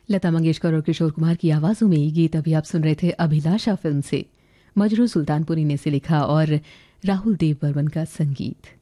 लता मंगेशकर और किशोर कुमार की आवाजों में ये गीत अभी आप सुन रहे थे अभिलाषा फिल्म से। मजरू सुल्तानपुरी ने इसे लिखा और राहुल देव बर्मन का संगीत।